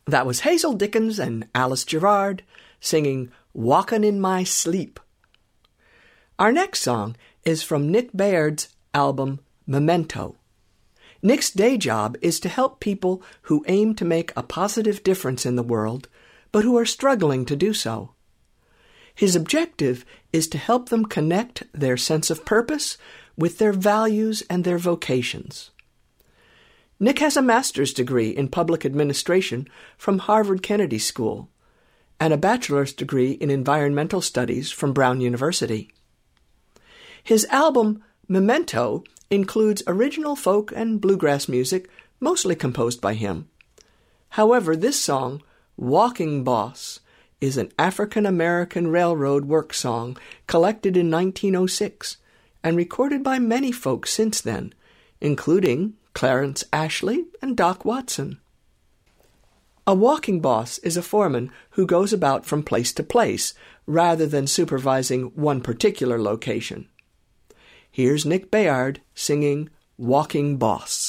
That was Hazel Dickens and Alice Gerrard singing Walkin' in My Sleep. Our next song is from Nick Bayard's album Memento. Nick's day job is to help people who aim to make a positive difference in the world, but who are struggling to do so. His objective is to help them connect their sense of purpose with their values and their vocations. Nick has a master's degree in public administration from Harvard Kennedy School and a bachelor's degree in environmental studies from Brown University. His album Memento includes original folk and bluegrass music, mostly composed by him. However, this song, Walking Boss, is an African-American railroad work song collected in 1906 and recorded by many folks since then, including Clarence Ashley and Doc Watson. A walking boss is a foreman who goes about from place to place rather than supervising one particular location. Here's Nick Bayard singing Walking Boss.